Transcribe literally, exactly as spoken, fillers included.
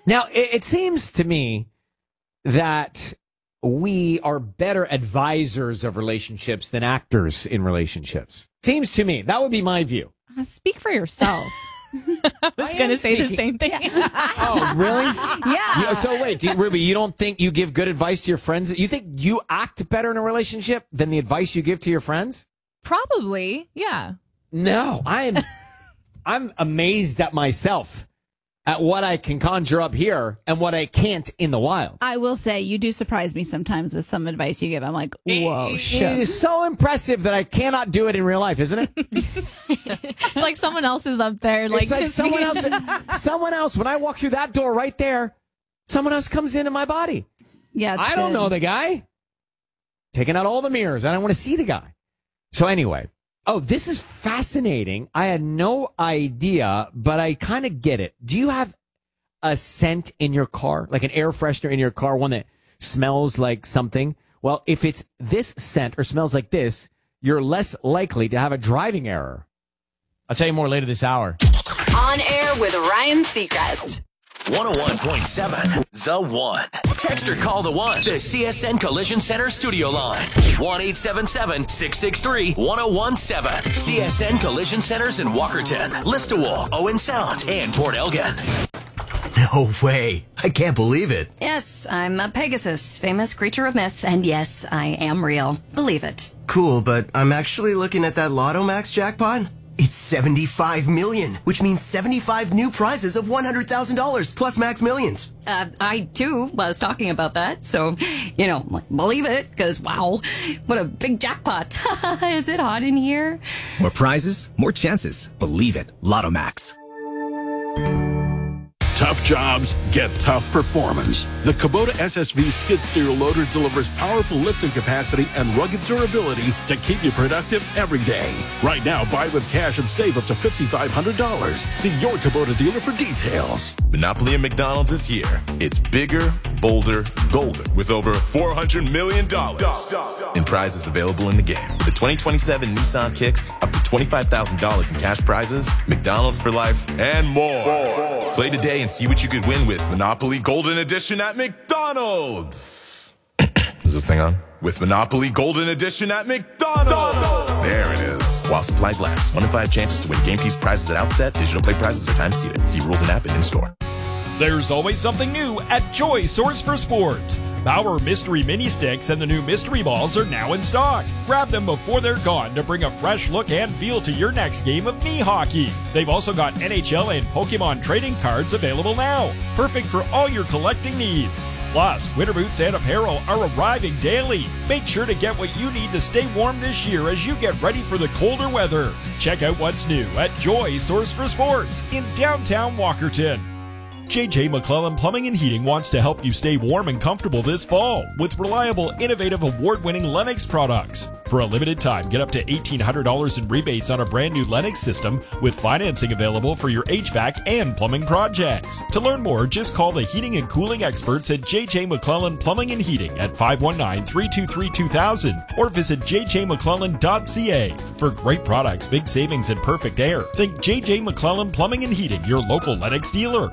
Now, it, it seems to me that we are better advisors of relationships than actors in relationships. Seems to me. That would be my view. Uh, speak for yourself. I was going to say the same thing. Oh, really? Yeah. You, so wait, do you, Ruby, you don't think you give good advice to your friends? You think you act better in a relationship than the advice you give to your friends? Probably, yeah. No, I'm I'm amazed at myself at what I can conjure up here and what I can't in the wild. I will say you do surprise me sometimes with some advice you give. I'm like, whoa, it, shit. It is so impressive that I cannot do it in real life, isn't it? It's like someone else is up there. Like, it's like someone else. Someone else. When I walk through that door right there, someone else comes into my body. Yeah, I don't good. know the guy. Taking out all the mirrors. I don't want to see the guy. So anyway. Oh, this is fascinating. I had no idea, but I kind of get it. Do you have a scent in your car, like an air freshener in your car, one that smells like something? Well, if it's this scent or smells like this, you're less likely to have a driving error. I'll tell you more later this hour. On air with Ryan Seacrest. one oh one point seven The One. Text or call the One. The C S N Collision Center studio line. one eight seven seven, six six three, one oh one seven. C S N Collision Centers in Walkerton, Listowel, Owen Sound, and Port Elgin. No way. I can't believe it. Yes, I'm a Pegasus, famous creature of myth, and yes, I am real. Believe it. Cool, but I'm actually looking at that Lotto Max jackpot. It's seventy-five million, which means seventy-five new prizes of one hundred thousand dollars plus Max Millions. Uh, I, too, was talking about that, so, you know, believe it, because, wow, what a big jackpot. Is it hot in here? More prizes, more chances. Believe it. Lotto Max. Tough jobs get tough performance. The Kubota S S V skid steer loader delivers powerful lifting capacity and rugged durability to keep you productive every day. Right now, buy with cash and save up to five thousand five hundred dollars. See your Kubota dealer for details. Monopoly at McDonald's is here. It's bigger, bolder, golden with over four hundred million dollars in prizes available in the game. With the twenty twenty-seven Nissan Kicks, up to twenty-five thousand dollars in cash prizes, McDonald's for life, and more. more. Play today and see what you could win with Monopoly Golden Edition at McDonald's. Is this thing on? With Monopoly Golden Edition at McDonald's. There it is. While supplies last. One in five chances to win game piece prizes at outset. Digital play prizes are time seated. See rules and app and in store. There's always something new at Joy Source for Sports. Bauer Mystery Mini Sticks and the new Mystery Balls are now in stock. Grab them before they're gone to bring a fresh look and feel to your next game of knee hockey. They've also got N H L and Pokemon trading cards available now. Perfect for all your collecting needs. Plus, winter boots and apparel are arriving daily. Make sure to get what you need to stay warm this year as you get ready for the colder weather. Check out what's new at Joy Source for Sports in downtown Walkerton. J J McClellan Plumbing and Heating wants to help you stay warm and comfortable this fall with reliable, innovative, award-winning Lennox products. For a limited time, get up to eighteen hundred dollars in rebates on a brand new Lennox system with financing available for your H V A C and plumbing projects. To learn more, just call the heating and cooling experts at J J McClellan Plumbing and Heating at five one nine, three two three, two thousand or visit j j mcclellan dot c a. For great products, big savings, and perfect air, think J J McClellan Plumbing and Heating, your local Lennox dealer.